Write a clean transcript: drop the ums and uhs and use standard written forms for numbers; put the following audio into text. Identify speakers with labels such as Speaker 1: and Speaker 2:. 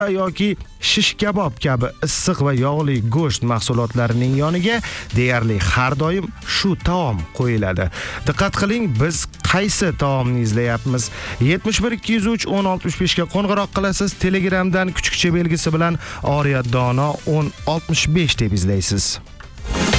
Speaker 1: yoki shish kabob kabi issiq va yog'li go'sht mahsulotlarining yoniga deyarli har doim shu taom qo'yiladi. Diqqat qiling, biz qaysi taomni izlayapmiz? 71 203 1065 ga qo'ng'iroq qilasiz. Telegramdan kuchukcha belgisi bilan Oriya Dono 1065 deb izlaysiz.